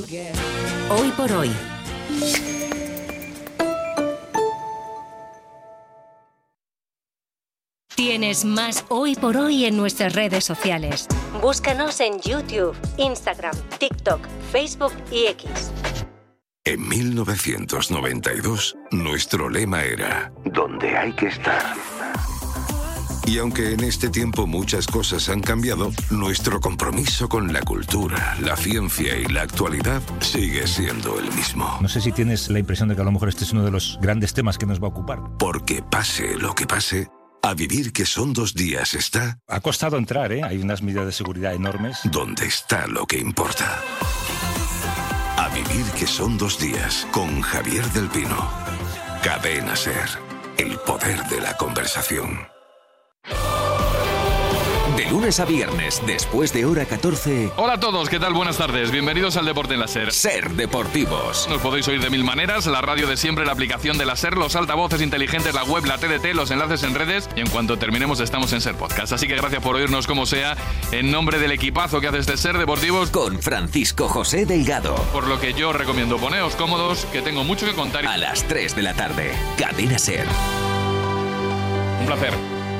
Hoy por hoy. Tienes más Hoy por Hoy en nuestras redes sociales. Búscanos en YouTube, Instagram, TikTok, Facebook y X. En 1992, nuestro lema era «Donde hay que estar». Y aunque en este tiempo muchas cosas han cambiado, nuestro compromiso con la cultura, la ciencia y la actualidad sigue siendo el mismo. No sé si tienes la impresión de que a lo mejor este es uno de los grandes temas que nos va a ocupar. Porque pase lo que pase, a vivir que son 2 días está... Ha costado entrar, ¿eh? Hay unas medidas de seguridad enormes. Donde está lo que importa. A vivir que son 2 días, con Javier del Pino. Cadena SER, el poder de la conversación. De lunes a viernes, después de hora 14... Hola a todos, ¿qué tal? Buenas tardes. Bienvenidos al Deporte en la SER. SER Deportivos. Nos podéis oír de 1000 maneras, la radio de siempre, la aplicación de la SER, los altavoces inteligentes, la web, la TDT, los enlaces en redes y en cuanto terminemos estamos en SER Podcast. Así que gracias por oírnos como sea, en nombre del equipazo que hace este SER Deportivos. Con Francisco José Delgado. Por lo que yo recomiendo poneos cómodos, que tengo mucho que contar. A las 3 de la tarde, Cadena SER. Un placer.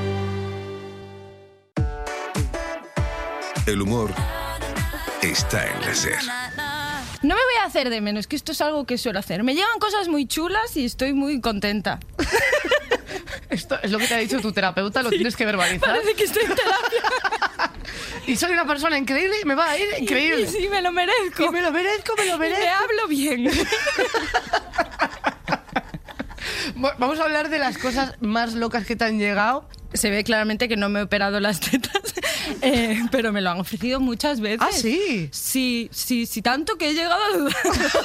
El humor está en la SER. No me voy a hacer de menos, que esto es algo que suelo hacer. Me llegan cosas muy chulas y estoy muy contenta. Esto es lo que te ha dicho tu terapeuta, lo tienes que verbalizar. Parece que estoy en terapia. Y soy una persona increíble y me va a ir increíble. Y sí, me lo merezco. Y me lo merezco. Y me hablo bien. Vamos a hablar de las cosas más locas que te han llegado. Se ve claramente que no me he operado las tetas, pero me lo han ofrecido muchas veces. ¿Ah, sí? Sí, tanto que he llegado a dudar.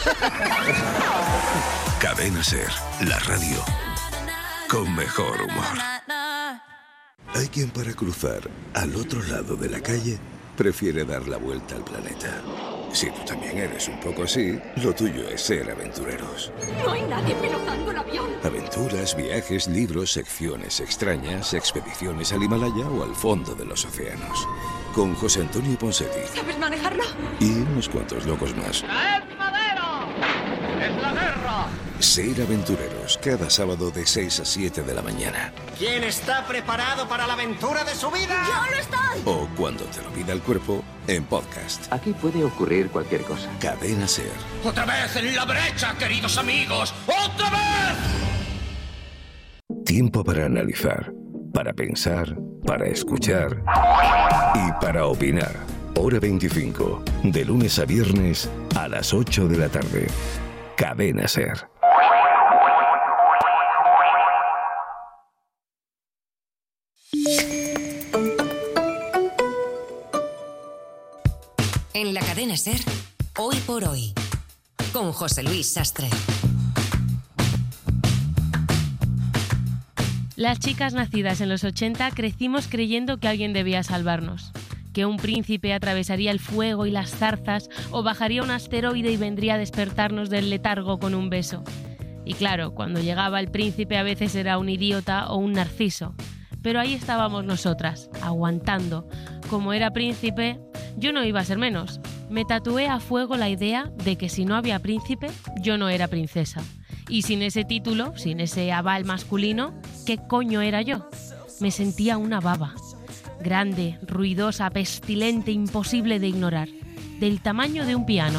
Cadena SER, la radio con mejor humor. Hay quien para cruzar al otro lado de la calle prefiere dar la vuelta al planeta. Si tú también eres un poco así, lo tuyo es ser aventureros. No hay nadie pilotando el avión. Aventuras, viajes, libros, secciones extrañas, expediciones al Himalaya o al fondo de los océanos. Con José Antonio Ponseti. ¿Sabes manejarlo? Y unos cuantos locos más. ¡Traed madera! ¡Es la guerra! Ser aventureros, cada sábado de 6 a 7 de la mañana. ¿Quién está preparado para la aventura de su vida? ¡Yo lo estoy! O cuando te lo pida el cuerpo, en podcast. Aquí puede ocurrir cualquier cosa. Cadena SER. ¡Otra vez en la brecha, queridos amigos! ¡Otra vez! Tiempo para analizar, para pensar, para escuchar y para opinar. Hora 25, de lunes a viernes a las 8 de la tarde. Cadena SER. En la Cadena SER, Hoy por Hoy, con José Luis Sastre. Las chicas nacidas en los 80 crecimos creyendo que alguien debía salvarnos. Que un príncipe atravesaría el fuego y las zarzas o bajaría un asteroide y vendría a despertarnos del letargo con un beso. Y claro, cuando llegaba el príncipe a veces era un idiota o un narciso. Pero ahí estábamos nosotras, aguantando. Como era príncipe, yo no iba a ser menos. Me tatué a fuego la idea de que si no había príncipe, yo no era princesa. Y sin ese título, sin ese aval masculino, ¿qué coño era yo? Me sentía una baba. Grande, ruidosa, pestilente, imposible de ignorar. Del tamaño de un piano.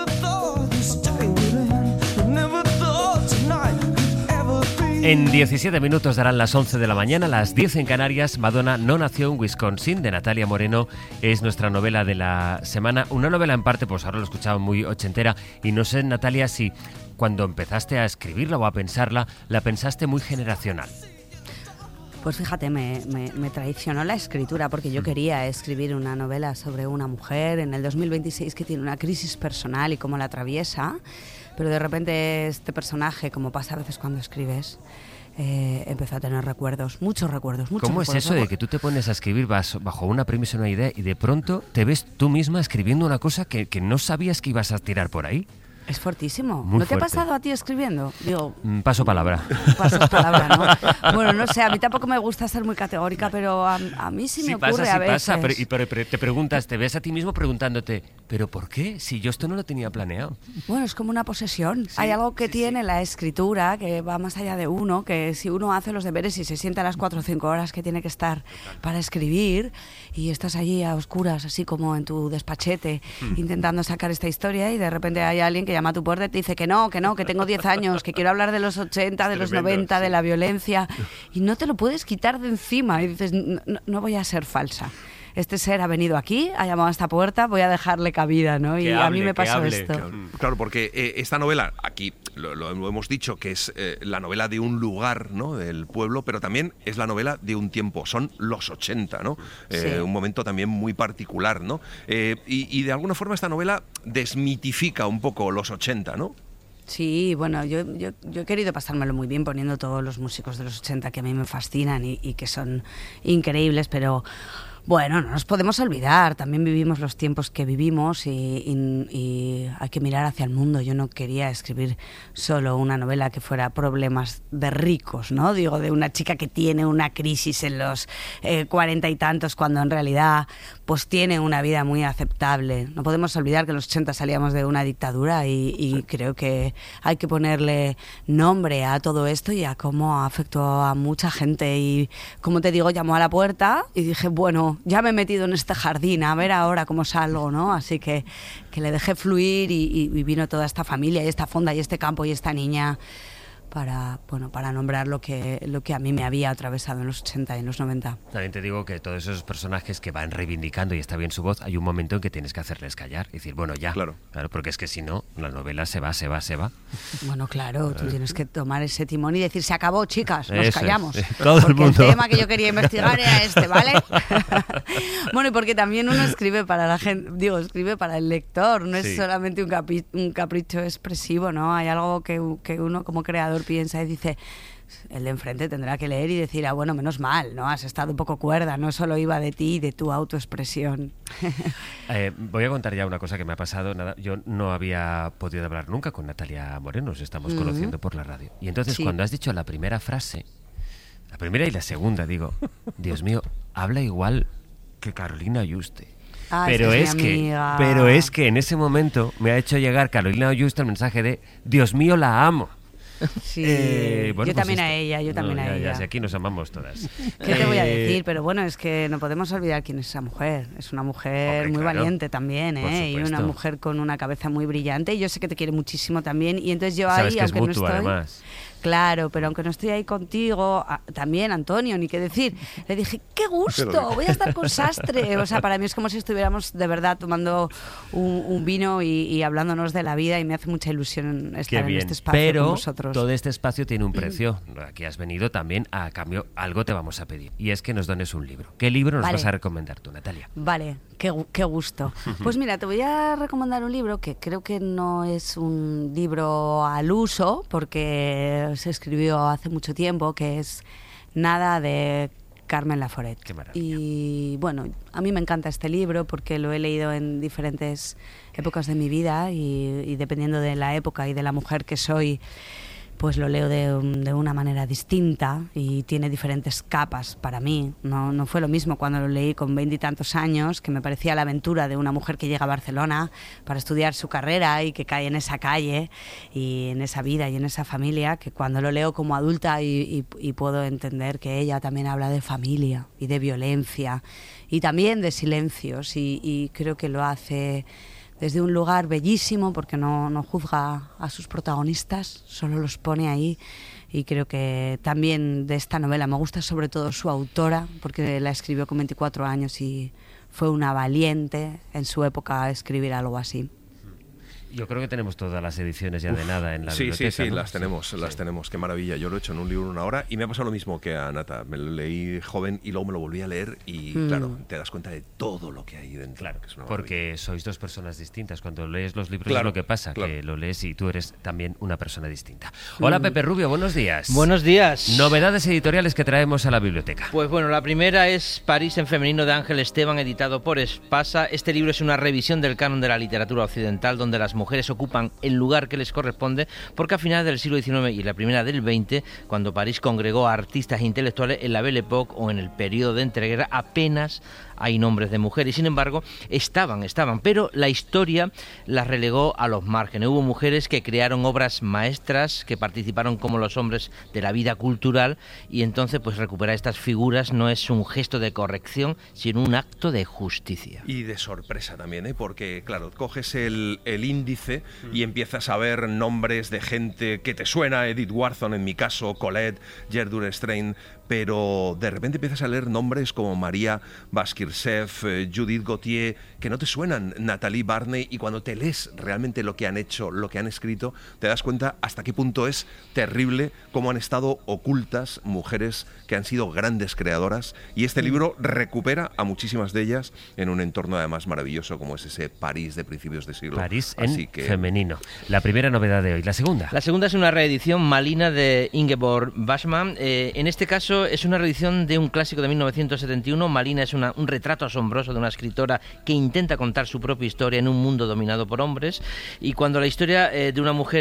En 17 minutos darán las 11 de la mañana, las 10 en Canarias. Madonna no nació en Wisconsin, de Natalia Moreno. Es nuestra novela de la semana. Una novela en parte, pues ahora lo he escuchado, muy ochentera. Y no sé, Natalia, si cuando empezaste a escribirla o a pensarla, la pensaste muy generacional. Pues fíjate, me traicionó la escritura porque yo quería escribir una novela sobre una mujer en el 2026 que tiene una crisis personal y cómo la atraviesa, pero de repente este personaje, como pasa a veces cuando escribes, empezó a tener recuerdos, muchos recuerdos. ¿Cómo es eso de que tú te pones a escribir bajo una premisa, una idea y de pronto te ves tú misma escribiendo una cosa que no sabías que ibas a tirar por ahí? Es fuertísimo. Muy ¿No te ha fuerte. pasado a ti escribiendo? Digo, Paso palabra. pasas palabra, ¿no? Bueno, no sé, a mí tampoco me gusta ser muy categórica, pero a mí sí me ocurre a veces. Pasa, pero te preguntas, te ves a ti mismo preguntándote, ¿pero por qué? Si yo esto no lo tenía planeado. Bueno, es como una posesión. Hay algo que tiene la escritura que va más allá de uno, que si uno hace los deberes y se sienta a las 4 o 5 horas que tiene que estar para escribir y estás allí a oscuras, así como en tu despachete, intentando sacar esta historia y de repente hay alguien que llama a tu puerta y te dice que no, que tengo 10 años, que quiero hablar de los 80, de los 90, de la violencia, y no te lo puedes quitar de encima y dices, no voy a ser falsa. Este ser ha venido aquí, ha llamado a esta puerta, voy a dejarle cabida, ¿no? Y a mí me pasó esto. Claro, porque esta novela, aquí lo hemos dicho, que es la novela de un lugar, ¿no? Del pueblo, pero también es la novela de un tiempo, son los 80, ¿no? Sí. Un momento también muy particular, ¿no? Y de alguna forma esta novela desmitifica un poco los 80, ¿no? Sí, bueno, yo he querido pasármelo muy bien poniendo todos los músicos de los 80 que a mí me fascinan y que son increíbles, pero bueno, no nos podemos olvidar, también vivimos los tiempos que vivimos y hay que mirar hacia el mundo. Yo no quería escribir solo una novela que fuera problemas de ricos, ¿no? Digo, de una chica que tiene una crisis en los 40 y tantos, cuando en realidad pues tiene una vida muy aceptable. No podemos olvidar que en los 80 salíamos de una dictadura y creo que hay que ponerle nombre a todo esto y a cómo afectó a mucha gente. Y como te digo, llamó a la puerta y dije, bueno, ya me he metido en este jardín, a ver ahora cómo salgo, ¿no? Así que le dejé fluir y vino toda esta familia y esta fonda y este campo y esta niña para nombrar lo que a mí me había atravesado en los 80 y en los 90. También te digo que todos esos personajes que van reivindicando y está bien su voz, hay un momento en que tienes que hacerles callar y decir, bueno, ya. Claro, porque es que si no, la novela se va. Bueno, claro, tú tienes que tomar ese timón y decir, se acabó, chicas, nos Eso callamos. es, todo porque el mundo. El tema que yo quería investigar era este, ¿vale? Bueno, y porque también uno escribe para la gente, escribe para el lector, no es solamente un capricho expresivo, ¿no? Hay algo que uno como creador piensa y dice, el de enfrente tendrá que leer y decir, bueno, menos mal, ¿no? Has estado un poco cuerda, no solo iba de ti y de tu autoexpresión. Voy a contar ya una cosa que me ha pasado. Yo no había podido hablar nunca con Natalia Moreno, nos estamos conociendo por la radio. Y entonces cuando has dicho la primera frase, la primera y la segunda, digo, Dios mío, habla igual que Carolina Yuste. Pero es que en ese momento me ha hecho llegar Carolina Yuste el mensaje de, Dios mío, la amo. Sí, bueno, yo también a ella, yo también a ella. Ya, aquí nos amamos todas. ¿Qué te voy a decir? Pero bueno, es que no podemos olvidar quién es esa mujer. Es una mujer muy valiente también, y una mujer con una cabeza muy brillante. Y yo sé que te quiere muchísimo también. Y entonces yo sabes ahí, que aunque es mutuo, no estoy... además. Claro, pero aunque no estoy ahí contigo, también Antonio, ni qué decir, le dije, ¡qué gusto! Voy a estar con Sastre. O sea, para mí es como si estuviéramos de verdad tomando un vino y hablándonos de la vida y me hace mucha ilusión estar en este espacio con vosotros. Pero todo este espacio tiene un precio. Aquí has venido también, a cambio, algo te vamos a pedir. Y es que nos dones un libro. ¿Qué libro nos vas a recomendar tú, Natalia? Vale, qué gusto. Pues mira, te voy a recomendar un libro que creo que no es un libro al uso, porque se escribió hace mucho tiempo, que es Nada, de Carmen Laforet. Qué maravilla. Y bueno, a mí me encanta este libro porque lo he leído en diferentes épocas de mi vida y dependiendo de la época y de la mujer que soy, pues lo leo de una manera distinta y tiene diferentes capas para mí. No fue lo mismo cuando lo leí con 20 y tantos años, que me parecía la aventura de una mujer que llega a Barcelona para estudiar su carrera y que cae en esa calle y en esa vida y en esa familia, que cuando lo leo como adulta y puedo entender que ella también habla de familia y de violencia y también de silencios y creo que lo hace desde un lugar bellísimo, porque no juzga a sus protagonistas, solo los pone ahí. Y creo que también de esta novela me gusta sobre todo su autora, porque la escribió con 24 años y fue una valiente en su época a escribir algo así. Yo creo que tenemos todas las ediciones ya de Nada en la biblioteca. Sí, ¿no? las tenemos, qué maravilla. Yo lo he hecho en un libro en una hora y me ha pasado lo mismo que a Nata. Me lo leí joven y luego me lo volví a leer y claro, te das cuenta de todo lo que hay dentro. Claro, que es una porque sois dos personas distintas. Cuando lees los libros es lo que pasa, que lo lees y tú eres también una persona distinta. Hola Pepe Rubio, buenos días. Buenos días. Novedades editoriales que traemos a la biblioteca. Pues bueno, la primera es París en femenino de Ángel Esteban, editado por Espasa. Este libro es una revisión del canon de la literatura occidental donde las mujeres ocupan el lugar que les corresponde, porque a finales del siglo XIX y la primera del XX, cuando París congregó a artistas e intelectuales, en la Belle Époque o en el periodo de entreguerra apenas hay nombres de mujeres. Sin embargo, estaban, pero la historia las relegó a los márgenes. Hubo mujeres que crearon obras maestras, que participaron como los hombres de la vida cultural, y entonces pues recuperar estas figuras no es un gesto de corrección, sino un acto de justicia. Y de sorpresa también, porque claro, coges el índice y empiezas a ver nombres de gente que te suena, Edith Wharton en mi caso, Colette, Gertrude Stein, pero de repente empiezas a leer nombres como María Bashkirtseff, Judith Gautier, que no te suenan, Nathalie Barney, y cuando te lees realmente lo que han hecho, lo que han escrito, te das cuenta hasta qué punto es terrible cómo han estado ocultas mujeres que han sido grandes creadoras, y este libro recupera a muchísimas de ellas en un entorno además maravilloso como es ese París de principios de siglo. París en femenino. La primera novedad de hoy. ¿La segunda? La segunda es una reedición, Malina, de Ingeborg Bachmann. En este caso es una reedición de un clásico de 1971. Malina es un retrato asombroso de una escritora que intenta contar su propia historia en un mundo dominado por hombres, y cuando la historia de una mujer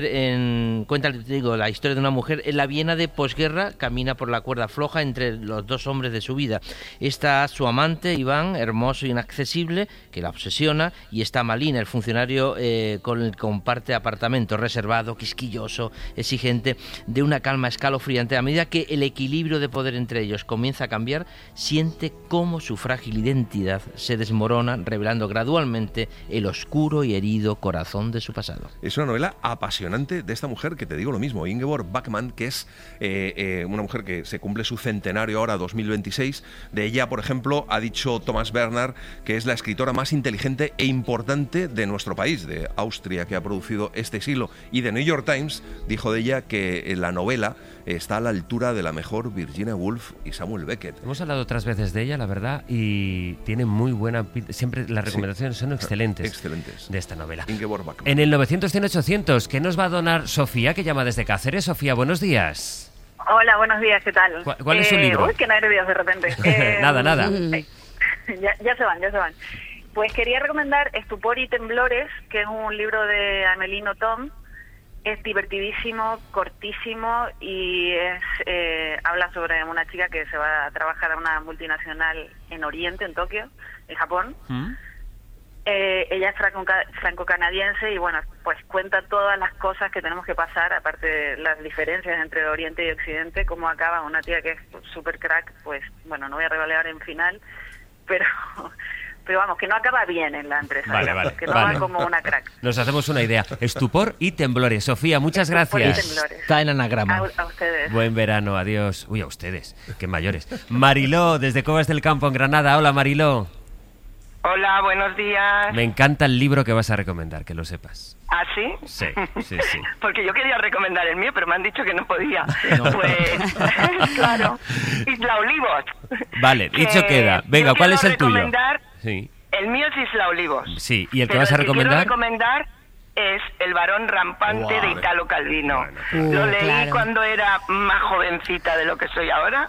la historia de una mujer en la Viena de posguerra camina por la cuerda floja entre los dos hombres de su vida. Está su amante, Iván, hermoso e inaccesible, que la obsesiona, y está Malina, el funcionario con el que comparte apartamento, reservado, quisquilloso, exigente, de una calma escalofriante. A medida que el equilibrio de poder entre ellos comienza a cambiar, siente cómo su frágil identidad se desmorona, revelando gradualmente el oscuro y herido corazón de su pasado. Es una novela apasionante de esta mujer que te digo lo mismo, Ingeborg Bachmann, que es una mujer que se cumple su centenario ahora, 2026. De ella, por ejemplo, ha dicho Thomas Bernhard que es la escritora más inteligente e importante de nuestro país, de Austria, que ha producido este siglo. Y The New York Times dijo de ella que la novela está a la altura de la mejor Virginia Woolf y Samuel Beckett. Hemos hablado otras veces de ella, la verdad, y tiene muy buena... Siempre las recomendaciones son excelentes. Excelentes. De esta novela. Ingeborg Bachmann. En el 900-100-800, ¿qué nos va a donar Sofía, que llama desde Cáceres? Sofía, buenos días. Hola, buenos días, ¿qué tal? ¿Cuál es su libro? Uy, qué nervios de repente. Nada. Ya se van. Pues quería recomendar Estupor y Temblores, que es un libro de Amélie Nothomb. Es divertidísimo, cortísimo, y habla sobre una chica que se va a trabajar a una multinacional en Oriente, en Tokio, en Japón. Ella es franco-canadiense y bueno, pues cuenta todas las cosas que tenemos que pasar, aparte de las diferencias entre Oriente y Occidente, cómo acaba una tía que es súper crack. Pues bueno, no voy a revelar en final, pero vamos, que no acaba bien en la empresa, que no va como una crack. Nos hacemos una idea. Estupor y temblores. Sofía, muchas gracias. Está en anagrama. A ustedes. Buen verano, adiós. Uy, a ustedes, qué mayores. Mariló, desde Covas del Campo, en Granada. Hola, Mariló. Hola, buenos días. Me encanta el libro que vas a recomendar, que lo sepas. ¿Ah, sí? Sí. Porque yo quería recomendar el mío, pero me han dicho que no podía. Pues, claro. Isla Olivos. Vale, dicho queda. Venga, ¿cuál es el tuyo? Sí. El mío es Isla Olivos. Sí, ¿y el que vas a recomendar? Quiero recomendar es El varón rampante de Italo Calvino. Lo leí cuando era más jovencita de lo que soy ahora.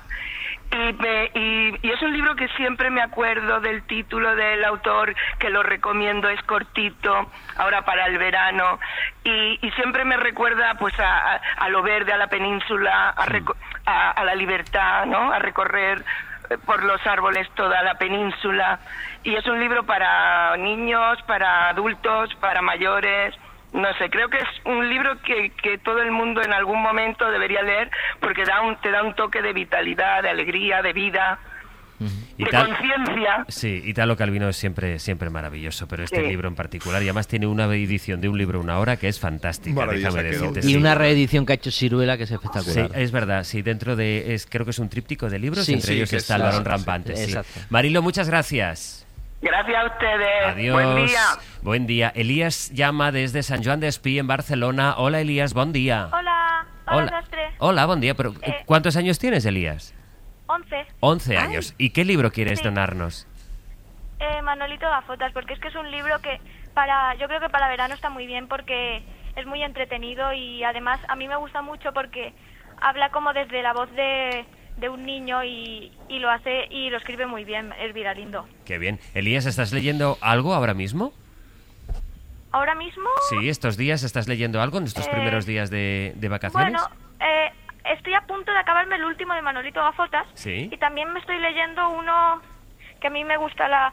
Y es un libro que siempre me acuerdo del título del autor, que lo recomiendo, es cortito, ahora para el verano, y siempre me recuerda pues a lo verde, a la península, a la libertad, ¿no? A recorrer por los árboles toda la península. Y es un libro para niños, para adultos, para mayores. No sé, creo que es un libro que todo el mundo en algún momento debería leer, porque te da un toque de vitalidad, de alegría, de vida, de conciencia. Sí, Italo Calvino es siempre maravilloso, pero este libro en particular, y además tiene una edición de un libro, una hora, que es fantástica, déjame decirte. Y una reedición que ha hecho Siruela, que es espectacular. Sí, es verdad, sí, dentro de... creo que es un tríptico de libros, entre ellos está El varón rampante. Sí. Marilo, muchas gracias. Gracias a ustedes. Adiós. Buen día. Buen día. Elías llama desde Sant Joan d'Espí, en Barcelona. Hola, Elías, bon dia. Hola, Sastre. Hola, bon día. Pero, ¿cuántos años tienes, Elías? 11. 11 años. ¿Y qué libro quieres donarnos? Manolito Gafotas, porque es que es un libro que yo creo que para verano está muy bien, porque es muy entretenido, y además a mí me gusta mucho porque habla como desde la voz de un niño y lo hace y lo escribe muy bien, Elvira Lindo. Qué bien. Elías, ¿estás leyendo algo ahora mismo? ahora mismo... Sí, estos días estás leyendo algo en estos primeros días de vacaciones. Bueno, estoy a punto de acabarme el último de Manolito Gafotas. Sí. Y también me estoy leyendo uno que a mí me gusta la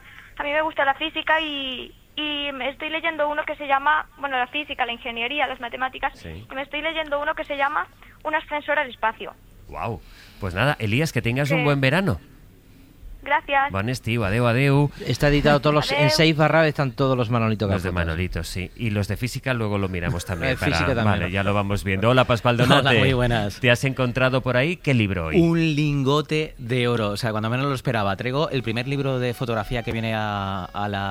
física y me estoy leyendo uno que se llama, bueno, la física, la ingeniería, las matemáticas. Sí. Y me estoy leyendo uno que se llama Un ascensor al espacio. Wow. Pues nada, Elías, que tengas un buen verano. Gracias. Bon estiu, adeu. Está editado todos los... En 6/, están todos los Manolito Gafotas. Los de Manolito, sí. Y los de física luego lo miramos también. Física también. Vale, ya lo vamos viendo. Hola, Pascual Donate. Hola, muy buenas. ¿Te has encontrado por ahí? ¿Qué libro hoy? Un lingote de oro. O sea, cuando menos lo esperaba. Traigo el primer libro de fotografía que viene a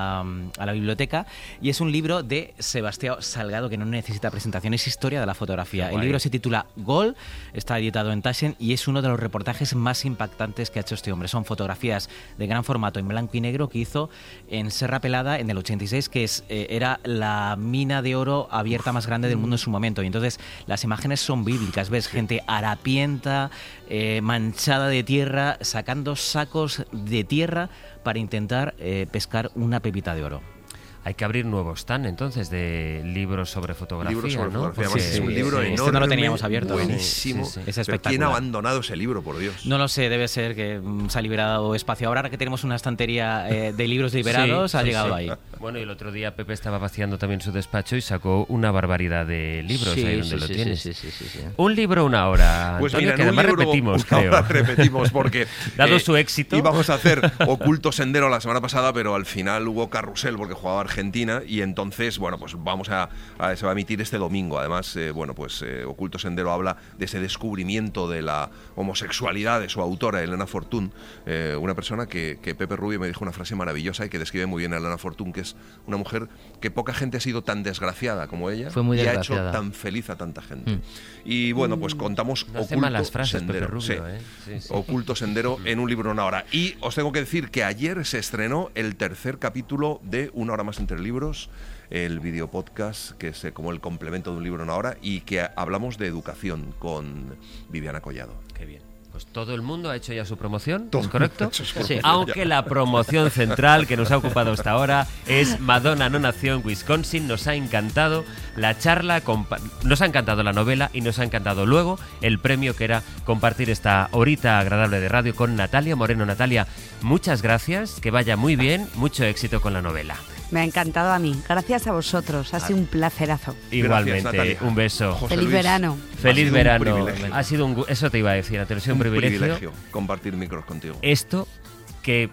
la biblioteca y es un libro de Sebastián Salgado que no necesita presentación. Es historia de la fotografía. El libro se titula Gol, está editado en Taschen y es uno de los reportajes más impactantes que ha hecho este hombre. Son fotografías de gran formato en blanco y negro que hizo en Serra Pelada en el 86, que era la mina de oro abierta más grande del mundo en su momento. Y entonces las imágenes son bíblicas. Ves gente harapienta, manchada de tierra, sacando sacos de tierra para intentar pescar una pepita de oro. Hay que abrir nuevos stand, entonces, de libros sobre fotografía, ¿no? Porque es un libro enorme, este no lo teníamos abierto. Buenísimo. Sí. Es espectacular. ¿Pero quién ha abandonado ese libro, por Dios? No lo sé, debe ser que se ha liberado espacio. Ahora que tenemos una estantería de libros liberados, ha llegado ahí. Bueno, y el otro día Pepe estaba vaciando también su despacho y sacó una barbaridad de libros ahí donde lo tienes. Sí. Un libro, una hora. Pues Antonio, mira, que además repetimos, creo. Repetimos porque... Dado su éxito. Íbamos a hacer Oculto Sendero la semana pasada, pero al final hubo carrusel porque jugaba Argentina y entonces, bueno, pues se va a emitir este domingo. Además, Oculto Sendero habla de ese descubrimiento de la homosexualidad de su autora, Elena Fortún, una persona que Pepe Rubio me dijo una frase maravillosa y que describe muy bien a Elena Fortún, que es una mujer que poca gente ha sido tan desgraciada como ella. Fue muy y desgraciada. ha hecho tan feliz a tanta gente. Y bueno, pues contamos no hace Oculto malas frases, Sendero. Pepe Rubio, Sí. Oculto Sendero en un libro, una hora. Y os tengo que decir que ayer se estrenó el tercer capítulo de Una hora más entre libros, el videopodcast que es como el complemento de un libro, una hora, y que hablamos de educación con Viviana Collado. Qué bien. Pues todo el mundo ha hecho ya su promoción, Todo ¿es correcto? sí. Aunque la promoción central que nos ha ocupado hasta ahora es Madonna no nació en Wisconsin. Nos ha encantado la charla, nos ha encantado la novela y nos ha encantado luego el premio que era compartir esta horita agradable de radio con Natalia Moreno. Natalia, muchas gracias, que vaya muy bien, mucho éxito con la novela. Me ha encantado a mí. Gracias a vosotros. Ha sido un placerazo. Igualmente, Gracias, un beso. José Feliz Luis, verano. Feliz verano. Privilegio. Ha sido eso te iba a decir, ha sido un privilegio compartir micros contigo. Esto que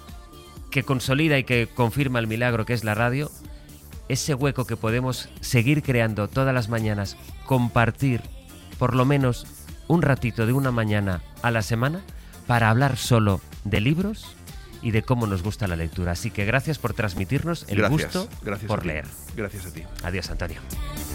consolida y que confirma el milagro que es la radio, ese hueco que podemos seguir creando todas las mañanas, compartir por lo menos un ratito de una mañana a la semana para hablar solo de libros y de cómo nos gusta la lectura. Así que gracias por transmitirnos el gusto Gracias por leer. Gracias a ti. Adiós, Antonio.